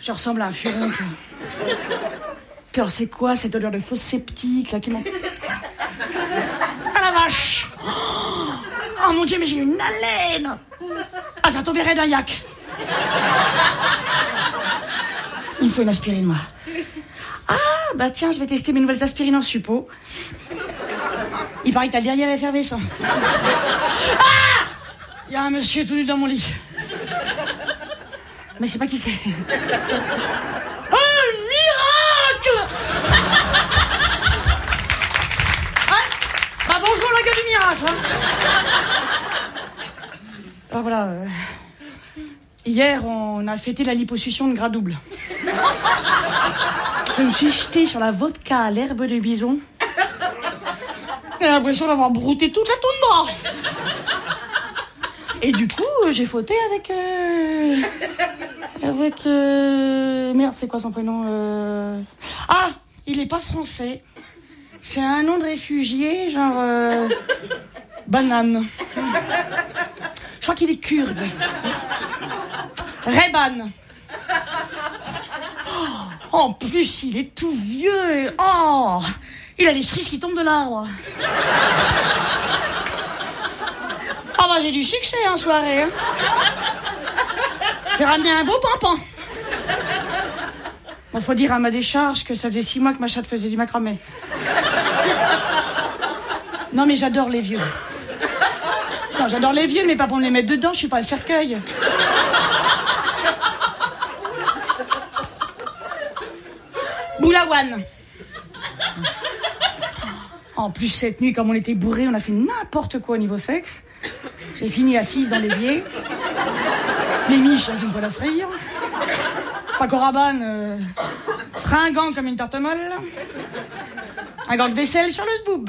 Je ressemble à un furoncle. Puis alors c'est quoi cette odeur de fausse sceptique là qui m'en... Ah la vache! Oh mon Dieu, mais j'ai une haleine! Ah, ça tomberait d'un yak. Il me faut une aspirine, moi. Ah, bah tiens, je vais tester mes nouvelles aspirines en suppôt. Il paraît que t'as le derrière effervescent. Ah! Il y a un monsieur tout nu dans mon lit. Mais je sais pas qui c'est. Oh, miracle! Ouais. Bah bonjour la gueule du miracle. Hein. Alors voilà. Hier, on a fêté la liposuction de gras double. Je me suis jetée sur la vodka à l'herbe de bison. J'ai l'impression d'avoir brouté toute la toundra. Et du coup, j'ai fauté avec... Merde, c'est quoi son prénom Ah, il est pas français. C'est un nom de réfugié, genre... Banane. Je crois qu'il est kurde. Reban. Oh, en plus, il est tout vieux. Oh, il a les cerises qui tombent de l'arbre. Ah bah j'ai du succès en soirée. Hein. J'ai ramené un beau pampan. Bon, faut dire à ma décharge que ça faisait 6 mois que ma chatte faisait du macramé. Non mais j'adore les vieux. Non, j'adore les vieux, mais pas pour me les mettre dedans, je suis pas un cercueil. Boulawan. En plus, cette nuit, comme on était bourrés, on a fait n'importe quoi au niveau sexe. J'ai fini assise dans l'évier. Les miches dans une poêle à frire. Paco Rabanne, fringant comme une tarte molle. Un gant de vaisselle sur le zboob.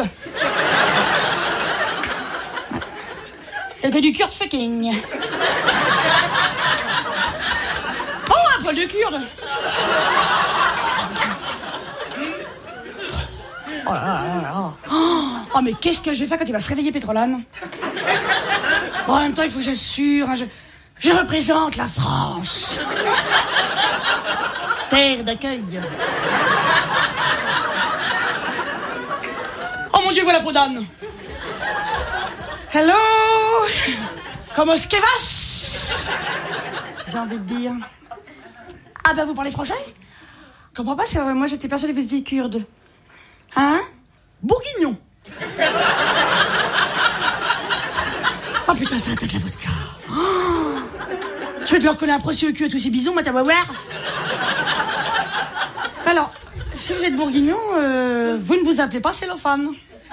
Elle fait du kurde fucking. Oh, un poil de kurde. Oh là là là. Oh, mais qu'est-ce que je vais faire quand il va se réveiller, Pétrolane? Bon, en même temps, il faut que j'assure. Hein, je représente la France. Terre d'accueil. Oh mon Dieu, voilà pour Dan. Hello. Comment est-ce que va? J'ai envie de dire. Ah ben, vous parlez français? Je comprends pas, c'est moi j'étais persuadée que vous étiez kurde. Hein? Bourguignon. Oh putain, ça attaque la vodka. Oh. Je vais te leur coller un procès au cul à tous ces bisons, ma tabouère. Alors, si vous êtes bourguignon, vous ne vous appelez pas cellophane.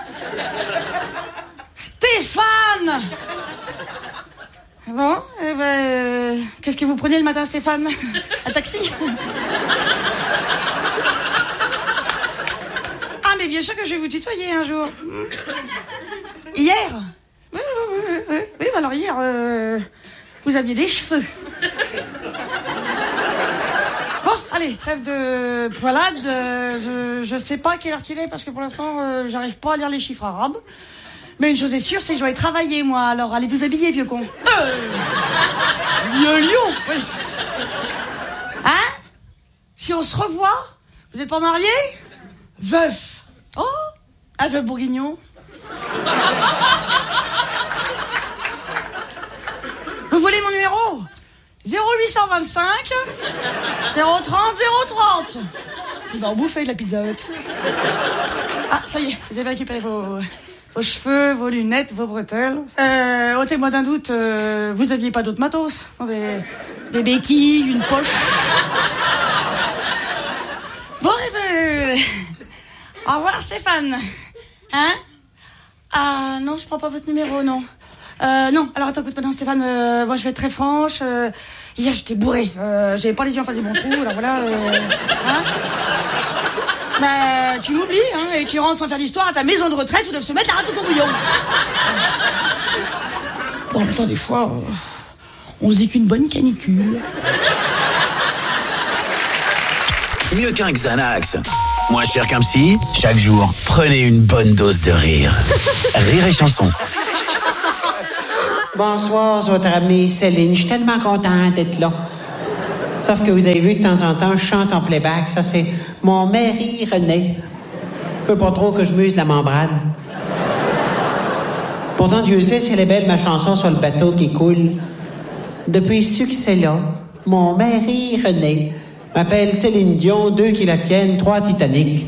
Stéphane! Bon, eh ben, qu'est-ce que vous prenez le matin, Stéphane? Un taxi? Ah, mais bien sûr que je vais vous tutoyer un jour. Hier? Oui, alors hier, vous aviez des cheveux. Bon, allez, trêve de poilade. Je sais pas quelle heure qu'il est, parce que pour l'instant, j'arrive pas à lire les chiffres arabes. Mais une chose est sûre, c'est que je dois aller travailler, moi. Alors, allez vous habiller, vieux con. Vieux lion, oui. Hein? Si on se revoit, vous êtes pas mariés? Veuf. Oh, un veuf bourguignon. Vous voulez mon numéro? 0825 030 030. Il va en bouffer de la Pizza Hut. Ah, ça y est, vous avez récupéré vos cheveux, vos lunettes, vos bretelles. Au témoin d'un doute, vous aviez pas d'autres matos? Des béquilles, une poche. Bon, eh ben... Au revoir, Stéphane. Hein? Ah, non, je prends pas votre numéro, non. Non, alors attends, écoute, maintenant, Stéphane, moi, je vais être très franche. Hier, j'étais bourrée. J'avais pas les yeux en face des bons coups, alors voilà. Hein? Bah, tu m'oublies, hein, et tu rentres sans faire d'histoire à ta maison de retraite où doivent se mettre la rate au courbouillon. Bon, en même temps, des fois, on se dit qu'une bonne canicule. Mieux qu'un Xanax. Moins cher qu'un psy, chaque jour, prenez une bonne dose de rire. Rire et chanson. Bonsoir, votre amie Céline. Je suis tellement contente d'être là. Sauf que vous avez vu, de temps en temps, je chante en playback. Ça, c'est mon mari René. Je peux pas trop que je muse la membrane. Pourtant, Dieu sait si elle est belle, ma chanson sur le bateau qui coule. Depuis ce succès-là, mon mari René m'appelle Céline Dion, 2 qui la tiennent, 3 Titanic.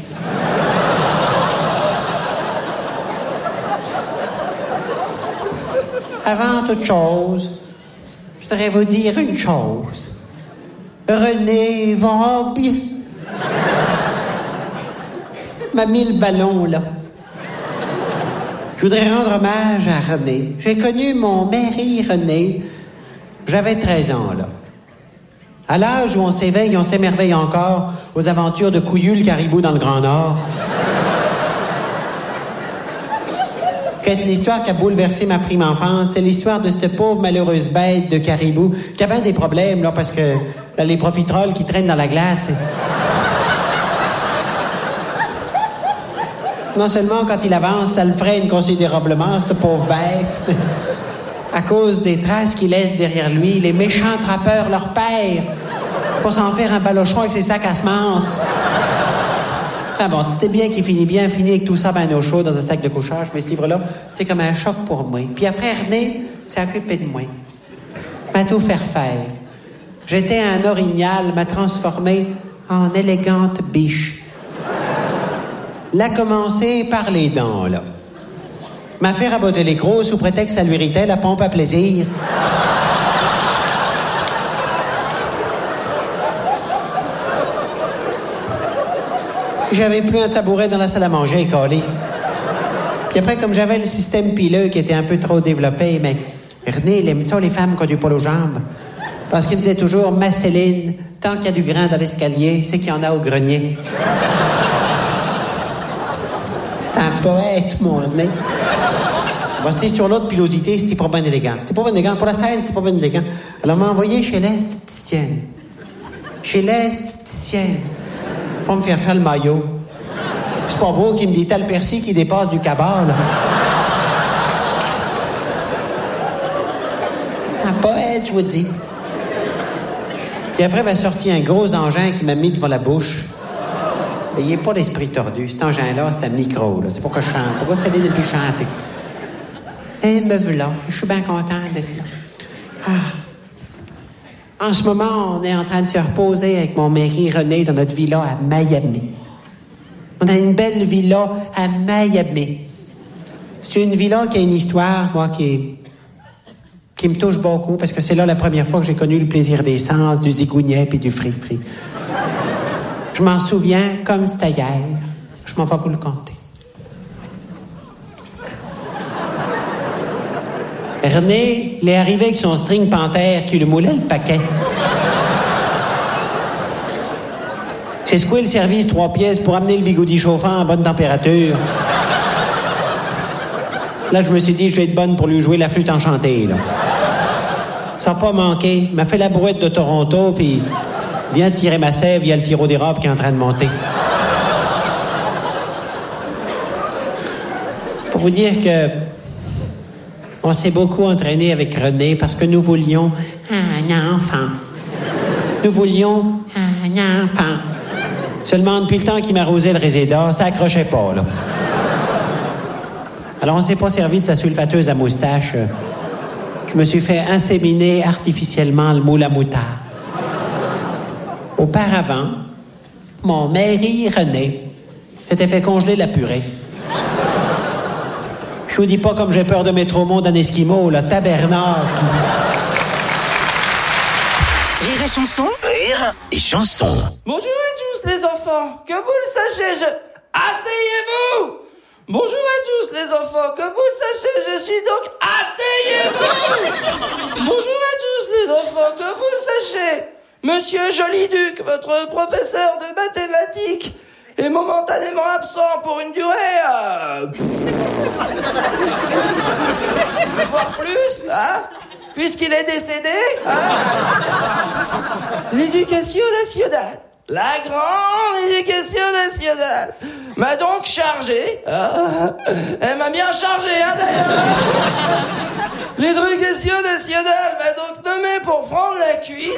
Avant toute chose, je voudrais vous dire une chose. René va bien. M'a mis le ballon, là. Je voudrais rendre hommage à René. J'ai connu mon mari René. J'avais 13 ans, là. À l'âge où on s'éveille, on s'émerveille encore aux aventures de Couillu le caribou dans le Grand Nord. Quelle une histoire qui a bouleversé ma prime enfance, c'est l'histoire de cette pauvre malheureuse bête de caribou qui a bien des problèmes, là, parce que là, les profiteroles qui traînent dans la glace. Non seulement quand il avance, ça le freine considérablement, cette pauvre bête. À cause des traces qu'il laisse derrière lui, les méchants trappeurs leur père pour s'en faire un balochon avec ses sacs à semences. Ah bon, c'était bien qu'il finit avec tout ça ben au chaud dans un sac de couchage, mais ce livre-là, c'était comme un choc pour moi. Puis après, René s'est occupé de moi. M'a tout faire. J'étais un orignal, m'a transformé en élégante biche. L'a commencé par les dents, là. M'a fait raboter les crocs sous prétexte que ça lui irritait la pompe à plaisir. J'avais plus un tabouret dans la salle à manger, câlisse. Puis après, comme j'avais le système pileux qui était un peu trop développé, mais René, il aime ça, les femmes qui ont du poil aux jambes. Parce qu'il me disait toujours, ma Céline, tant qu'il y a du grain dans l'escalier, c'est qu'il y en a au grenier. C'est un poète, mon René. Voici sur l'autre pilosité, c'était pas bien élégant. C'était pas bien élégant. Pour la scène, c'était pas bien élégant. Alors, m'a envoyé chez l'esthéticienne. Pour me faire le maillot. C'est pas beau qu'il me dit, t'as le persil qui dépasse du cabas, là. C'est un poète, je vous dis. Puis après, m'a sorti un gros engin qui m'a mis devant la bouche. Mais il n'est pas l'esprit tordu. Cet engin-là, c'est un micro, là. C'est pour que je chante. Pourquoi ça vient depuis chanter? Et me voilà. Je suis bien content d'être là. En ce moment, on est en train de se reposer avec mon mari René dans notre villa à Miami. On a une belle villa à Miami. C'est une villa qui a une histoire, moi, qui me touche beaucoup, parce que c'est là la première fois que j'ai connu le plaisir des sens, du zigouniet puis du fri-fri. Je m'en souviens comme c'était hier. Je m'en vais vous le conter. René, il est arrivé avec son string panthère qui lui moulait le paquet. C'est secoué le service 3 pièces pour amener le bigoudi chauffant à bonne température. Là, je me suis dit, je vais être bonne pour lui jouer la flûte enchantée, là. Ça n'a pas manqué. Il m'a fait la brouette de Toronto, puis vient tirer ma sève, il y a le sirop d'érable qui est en train de monter. Pour vous dire que on s'est beaucoup entraîné avec René parce que nous voulions un enfant. Nous voulions un enfant. Seulement, depuis le temps qu'il m'arrosait le réséda, ça accrochait pas, là. Alors, on s'est pas servi de sa sulfateuse à moustache. Je me suis fait inséminer artificiellement le moule à moutarde. Auparavant, mon mari René s'était fait congeler la purée. Je vous dis pas comme j'ai peur de mettre au monde un Esquimau, là, tabernacle. Rire et chanson. Rire et chanson. Bonjour à tous les enfants, que vous le sachiez, asseyez-vous. Bonjour à tous les enfants, que vous le sachiez, je suis donc... Asseyez-vous. Bonjour à tous les enfants, que vous le sachiez, Monsieur Joliduc, votre professeur de mathématiques, est momentanément absent pour une durée... voire plus, hein, puisqu'il est décédé, hein. L'éducation nationale, la grande éducation nationale, m'a donc chargé, elle m'a bien chargé, hein, d'ailleurs. L'éducation nationale m'a donc me met pour prendre la cuite.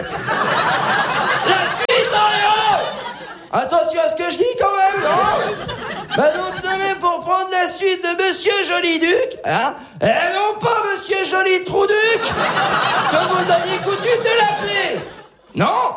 La suite, Léo! Attention à ce que je dis quand même, non? Bah donc je me mets pour prendre la suite de Monsieur Joliduc, hein? Et non pas Monsieur Joli Trouduc, comme vous aviez coutume de l'appeler. Non?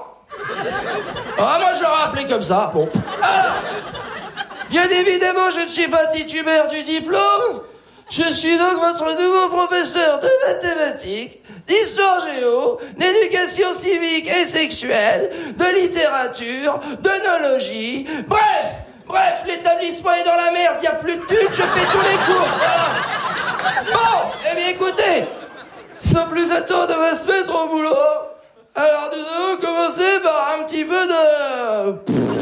Ah, moi je l'aurais appelé comme ça. Bon. Alors, bien évidemment, je ne suis pas titulaire du diplôme. Je suis donc votre nouveau professeur de mathématiques, d'histoire géo, d'éducation civique et sexuelle, de littérature, d'œnologie. Bref, l'établissement est dans la merde, il n'y a plus de thunes, je fais tous les cours. Voilà. Bon, eh bien écoutez, sans plus attendre, on va se mettre au boulot. Alors nous allons commencer par un petit peu de...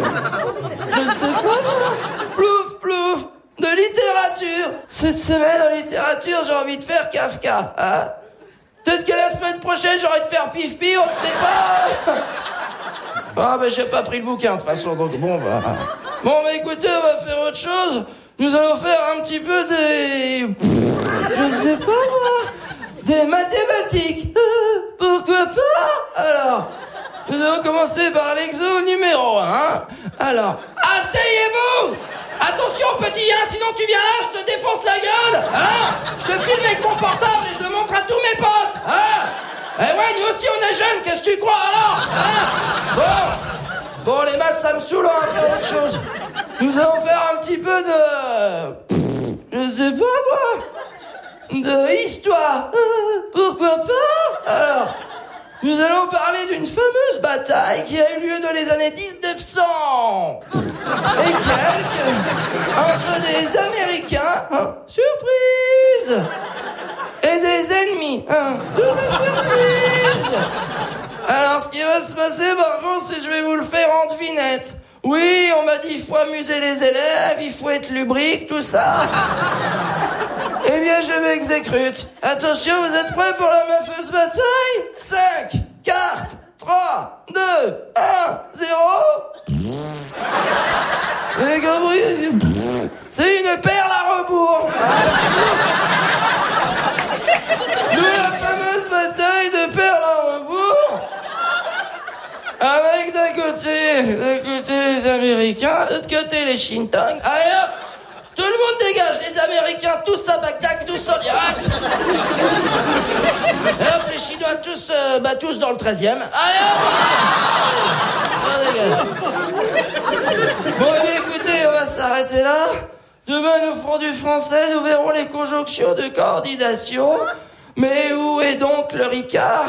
Je ne sais pas, plouf, de littérature. Cette semaine en littérature, j'ai envie de faire Kafka, hein. Peut-être que la semaine prochaine, j'ai envie de faire Pif-Pif, on ne sait pas. Ah, ben j'ai pas pris le bouquin, de toute façon, donc bon, bah écoutez, on va faire autre chose. Nous allons faire un petit peu des... Je ne sais pas, moi. Des mathématiques. Pourquoi pas? Alors, nous allons commencer par l'exo numéro 1. Alors, asseyez-vous! Attention, petit, hein, sinon tu viens là, je te défonce la gueule, hein? Je te filme avec mon portable et je le montre à tous mes potes, hein? Eh ouais, nous aussi on est jeunes, qu'est-ce que tu crois alors, hein? Bon, les maths ça me saoule, on va faire autre chose. Nous allons faire un petit peu de... Je sais pas moi... De histoire. Pourquoi pas? Alors, nous allons parler d'une fameuse bataille qui a eu lieu dans les années 1900 et quelques entre des Américains, hein, surprise, et des ennemis, hein, surprise. Alors, ce qui va se passer par contre, c'est que je vais vous le faire en devinette. Oui, on m'a dit il faut amuser les élèves, il faut être lubrique, tout ça. Eh bien, je m'exécute. Attention, vous êtes prêts pour la mafieuse bataille? 5, 4, 3, 2, 1, 0. Vous avez compris? C'est une perle à rebours. Nous, la fameuse bataille de perles à rebours. Avec d'un côté les Américains, de l'autre côté les Shintung. Allez hop! Tout le monde dégage, les Américains tous à Bagdad, tous en Irak. Et hop, les Chinois tous dans le 13e. Allez hop! On dégage. Bon, eh bien, écoutez, on va s'arrêter là. Demain, nous ferons du français, nous verrons les conjonctions de coordination. Mais où est donc le Ricard?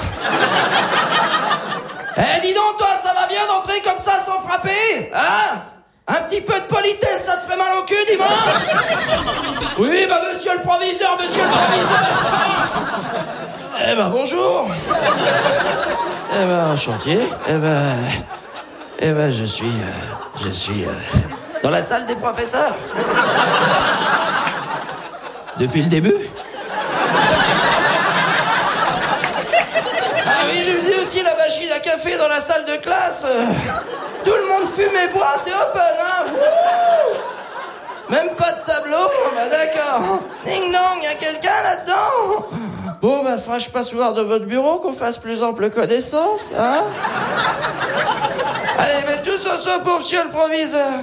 Eh, dis donc, toi, ça va bien d'entrer comme ça sans frapper? Hein? Un petit peu de politesse, ça te ferait mal au cul, dis-moi? Oui, bah, monsieur le proviseur. Eh ben, bonjour. Eh ben, chantier. Eh ben, je suis dans la salle des professeurs. Depuis le début. Ah oui, je faisais aussi la machine à café dans la salle de classe. Tout le monde fume et boit, c'est open, hein. Wouh! Même pas de tableau, bah d'accord. Ding dong, y'a quelqu'un là-dedans? Bon, bah faudra que je passe voir de votre bureau, qu'on fasse plus ample connaissance, hein. Allez, mais tous ensemble pour monsieur le proviseur.